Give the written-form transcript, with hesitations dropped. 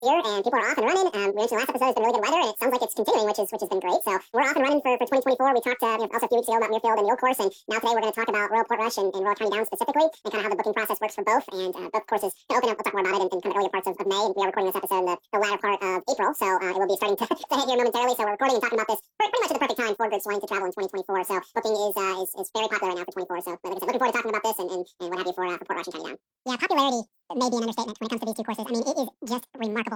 here, and people are off and running. We mentioned the last episode has been really good weather, and it sounds like it's continuing, which has been great. So we're off and running for 2024. We talked also a few weeks ago about Muirfield and the Old Course, and now today we're going to talk about Royal Portrush and Royal County Downs specifically, and kind of how the booking process works for both. And both courses open up. We'll talk more about it in kind of earlier parts of May. And we are recording this episode in the latter part of April, so it will be starting to hit here momentarily. So we're recording and talking about this pretty much at the perfect time for groups wanting to travel in 2024. So booking is very popular right now for 24. So like I said, looking forward to talking about this and what have you for Portrush and County Down. Yeah, popularity may be an understatement when it comes to these two courses. I mean, it is just remarkable